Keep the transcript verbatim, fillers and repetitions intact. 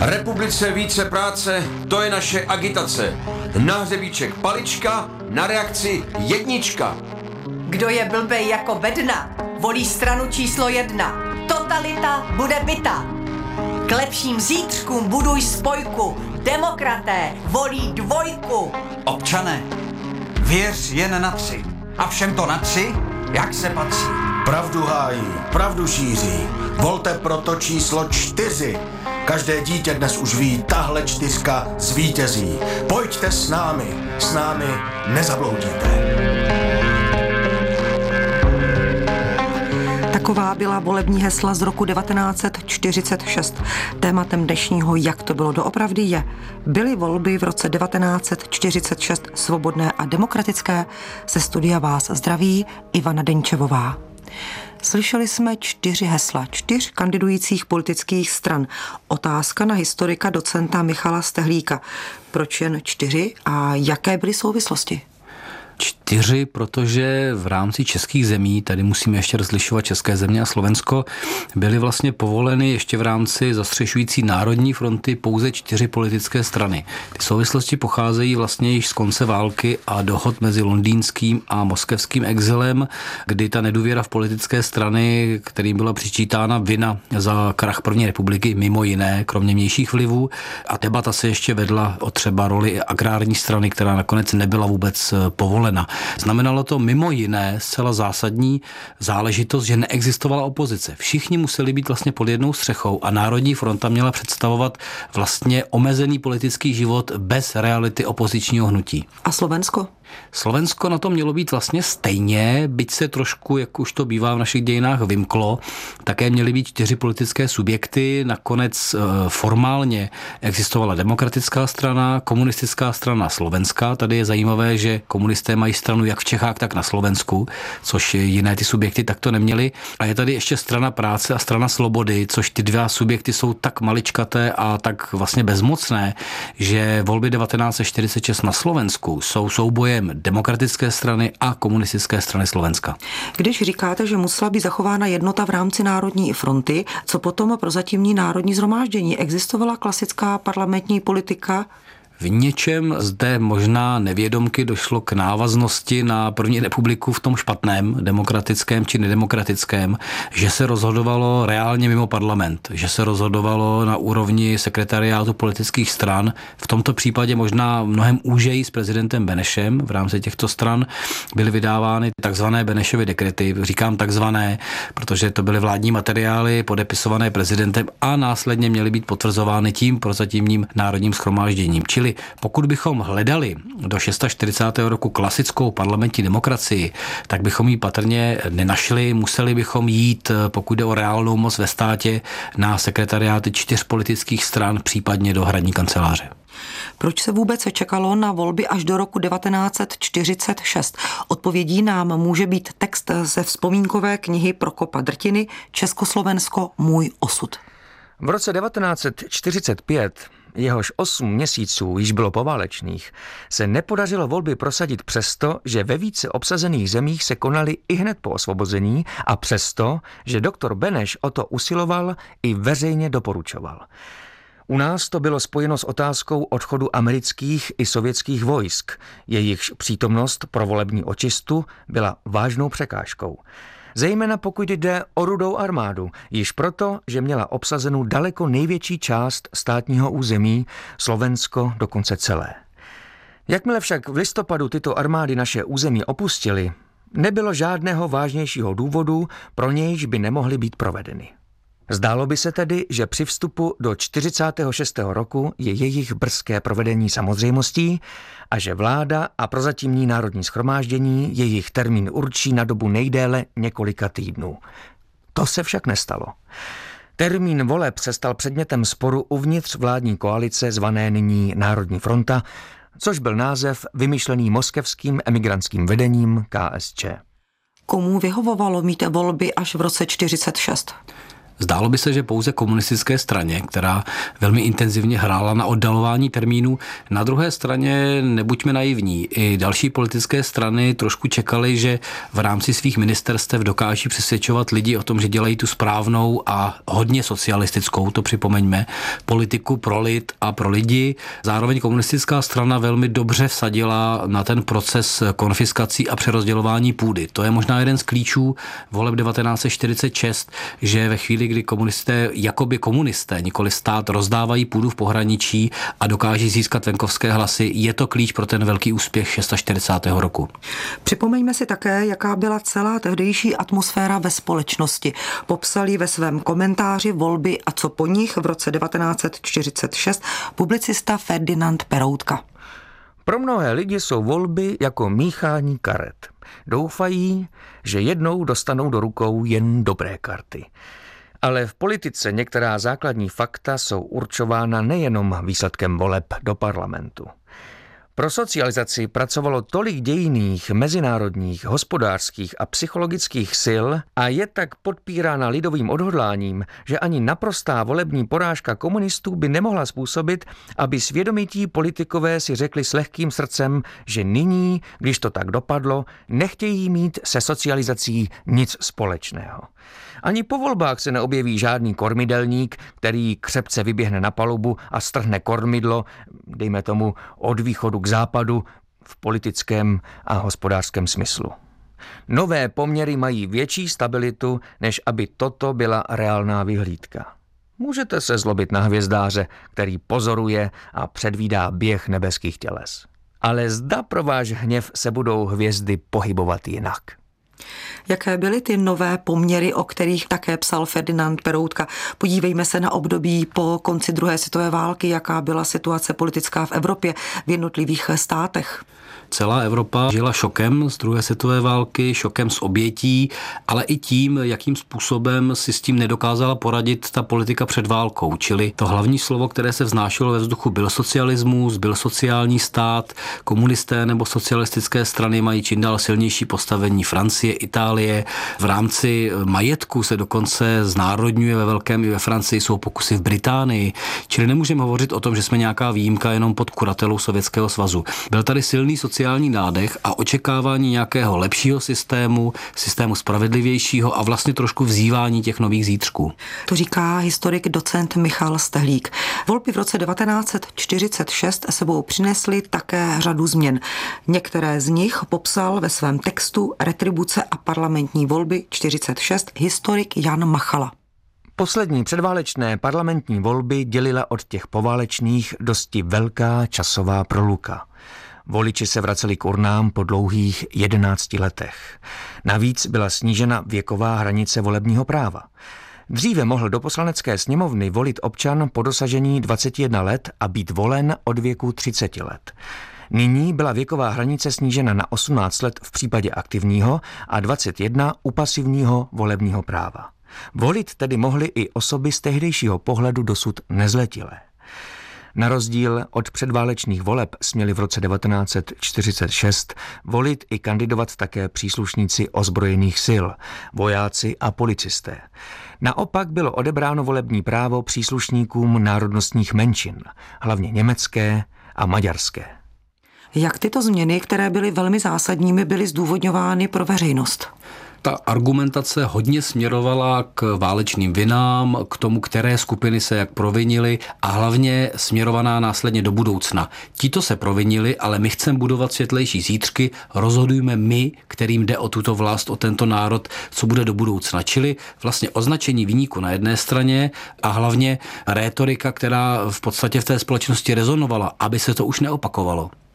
Republice více práce, to je naše agitace. Na hřebíček palička, na reakci jednička. Kdo je blbej jako bedna, volí stranu číslo jedna. Totalita bude byta. K lepším zítřkům buduj spojku. Demokraté volí dvojku. Občané, věř jen na tři. A všem to na tři, jak se patří. Pravdu hájí, pravdu šíří. Volte proto číslo čtyři. Každé dítě dnes už ví, tahle čtyřka zvítězí. Pojďte s námi, s námi nezabloudíte. Taková byla volební hesla z roku devatenáct set čtyřicet šest. Tématem dnešního Jak to bylo doopravdy je: byly volby v roce devatenáct set čtyřicet šest svobodné a demokratické? Ze studia vás zdraví Ivana Denčevová. Slyšeli jsme čtyři hesla čtyř kandidujících politických stran. Otázka na historika docenta Michala Stehlíka. Proč jen čtyři a jaké byly souvislosti? Čtyři, protože v rámci českých zemí, tady musíme ještě rozlišovat české země a Slovensko, byly vlastně povoleny ještě v rámci zastřešující Národní fronty pouze čtyři politické strany. Ty souvislosti pocházejí vlastně již z konce války a dohod mezi londýnským a moskevským exilem, kdy ta nedůvěra v politické strany, kterým byla přičítána vina za krach první republiky, mimo jiné, kromě vnějších vlivů, a debata se ještě vedla o třeba roli agrární strany, která nakonec nebyla vůbec povolena. Znamenalo to mimo jiné zcela zásadní záležitost, že neexistovala opozice. Všichni museli být vlastně pod jednou střechou a Národní fronta měla představovat vlastně omezený politický život bez reality opozičního hnutí. A Slovensko? Slovensko na to mělo být vlastně stejně, byť se trošku, jak už to bývá v našich dějinách, vymklo. Také měly být čtyři politické subjekty. Nakonec formálně existovala demokratická strana, komunistická strana slovenská. Tady je zajímavé, že komunisté mají stranu jak v Čechách, tak na Slovensku, což jiné ty subjekty takto neměly. A je tady ještě strana práce a strana slobody, což ty dva subjekty jsou tak maličkaté a tak vlastně bezmocné, že volby devatenáct set čtyřicet šest na Slovensku jsou soubojem demokratické strany a komunistické strany Slovenska. Když říkáte, že musela být zachována jednota v rámci Národní fronty, co potom prozatímní Národní shromáždění? Existovala klasická parlamentní politika? V něčem zde možná nevědomky došlo k návaznosti na první republiku v tom špatném, demokratickém či nedemokratickém, že se rozhodovalo reálně mimo parlament, že se rozhodovalo na úrovni sekretariátu politických stran, v tomto případě možná mnohem úžeji s prezidentem Benešem. V rámci těchto stran byly vydávány takzvané Benešovy dekrety, říkám takzvané, protože to byly vládní materiály podepisované prezidentem a následně měly být potvrzovány tím prozatímním Národním shromážděním. Čili pokud bychom hledali do čtyřicátého šestého roku klasickou parlamentní demokracii, tak bychom ji patrně nenašli, museli bychom jít, pokud jde o reálnou moc ve státě, na sekretariáty čtyř politických stran, případně do hradní kanceláře. Proč se vůbec čekalo na volby až do roku devatenáct set čtyřicet šest? Odpovědí nám může být text ze vzpomínkové knihy Prokopa Drtiny Československo, můj osud. V roce devatenáct set čtyřicet pět, jehož osm měsíců již bylo poválečných, se nepodařilo volby prosadit přesto, že ve více obsazených zemích se konaly i hned po osvobození a přesto, že doktor Beneš o to usiloval i veřejně doporučoval. U nás to bylo spojeno s otázkou odchodu amerických i sovětských vojsk, jejichž přítomnost pro volební očistu byla vážnou překážkou. Zejména pokud jde o Rudou armádu, již proto, že měla obsazenou daleko největší část státního území, Slovensko dokonce celé. Jakmile však v listopadu tyto armády naše území opustily, nebylo žádného vážnějšího důvodu, pro nějž by nemohly být provedeny. Zdálo by se tedy, že při vstupu do čtyřicátého šestého roku je jejich brzké provedení samozřejmostí a že vláda a prozatímní Národní shromáždění jejich termín určí na dobu nejdéle několika týdnů. To se však nestalo. Termín voleb se stal předmětem sporu uvnitř vládní koalice zvané nyní Národní fronta, což byl název vymyšlený moskevským emigrantským vedením K S Č. Komu vyhovovalo mít volby až v roce čtyřicet šest? Zdálo by se, že pouze komunistické straně, která velmi intenzivně hrála na oddalování termínů. Na druhé straně nebuďme naivní. I další politické strany trošku čekaly, že v rámci svých ministerstev dokáží přesvědčovat lidi o tom, že dělají tu správnou a hodně socialistickou, to připomeňme, politiku pro lid a pro lidi. Zároveň komunistická strana velmi dobře vsadila na ten proces konfiskací a přerozdělování půdy. To je možná jeden z klíčů voleb devatenáct set čtyřicet šest, že ve chvíli, kdy komunisté, jakoby komunisté, nikoli stát, rozdávají půdu v pohraničí a dokáží získat venkovské hlasy, je to klíč pro ten velký úspěch čtyřicátého šestého roku. Připomeňme si také, jaká byla celá tehdejší atmosféra ve společnosti. Popsali ve svém komentáři volby a co po nich v roce devatenáct set čtyřicet šest publicista Ferdinand Peroutka. Pro mnohé lidi jsou volby jako míchání karet. Doufají, že jednou dostanou do rukou jen dobré karty. Ale v politice některá základní fakta jsou určována nejenom výsledkem voleb do parlamentu. Pro socializaci pracovalo tolik dějinných, mezinárodních, hospodářských a psychologických sil a je tak podpírána lidovým odhodláním, že ani naprostá volební porážka komunistů by nemohla způsobit, aby svědomití politikové si řekli s lehkým srdcem, že nyní, když to tak dopadlo, nechtějí mít se socializací nic společného. Ani po volbách se neobjeví žádný kormidelník, který křepce vyběhne na palubu a strhne kormidlo, dejme tomu od východu k západu, v politickém a hospodářském smyslu. Nové poměry mají větší stabilitu, než aby toto byla reálná vyhlídka. Můžete se zlobit na hvězdáře, který pozoruje a předvídá běh nebeských těles. Ale zda pro váš hněv se budou hvězdy pohybovat jinak. Jaké byly ty nové poměry, o kterých také psal Ferdinand Peroutka? Podívejme se na období po konci druhé světové války, jaká byla situace politická v Evropě, v jednotlivých státech. Celá Evropa žila šokem z druhé světové války, šokem z obětí, ale i tím, jakým způsobem si s tím nedokázala poradit ta politika před válkou. Čili to hlavní slovo, které se vznášelo ve vzduchu, byl socialismus, byl sociální stát, komunisté nebo socialistické strany mají čím dál silnější postavení. Francie, Itálie, v rámci majetku se dokonce znárodňuje ve velkém i ve Francii, jsou pokusy v Británii. Čili nemůžeme hovořit o tom, že jsme nějaká výjimka jenom pod kuratelou Sovětského svazu. Byl tady silný sociální nádech a očekávání nějakého lepšího systému, systému spravedlivějšího a vlastně trošku vzývání těch nových zítřků. To říká historik docent Michal Stehlík. Volby v roce devatenáct set čtyřicet šest sebou přinesly také řadu změn. Některé z nich popsal ve svém textu Retribuce a parlamentní volby čtyřicet šest historik Jan Machala. Poslední předválečné parlamentní volby dělila od těch poválečných dosti velká časová proluka. Voliči se vraceli k urnám po dlouhých jedenácti letech. Navíc byla snížena věková hranice volebního práva. Dříve mohl do poslanecké sněmovny volit občan po dosažení dvaceti jednoho let a být volen od věku třiceti let. Nyní byla věková hranice snížena na osmnáct let v případě aktivního a dvacet jedna u pasivního volebního práva. Volit tedy mohly i osoby z tehdejšího pohledu dosud nezletilé. Na rozdíl od předválečných voleb směli v roce devatenáct set čtyřicet šest volit i kandidovat také příslušníci ozbrojených sil, vojáci a policisté. Naopak bylo odebráno volební právo příslušníkům národnostních menšin, hlavně německé a maďarské. Jak tyto změny, které byly velmi zásadními, byly zdůvodňovány pro veřejnost? Ta argumentace hodně směrovala k válečným vinám, k tomu, které skupiny se jak provinily a hlavně směrovaná následně do budoucna. Tito se provinili, ale my chceme budovat světlejší zítřky, rozhodujme my, kterým jde o tuto vlast, o tento národ, co bude do budoucna. Čili vlastně označení viníku na jedné straně a hlavně rétorika, která v podstatě v té společnosti rezonovala, aby se to už neopakovalo.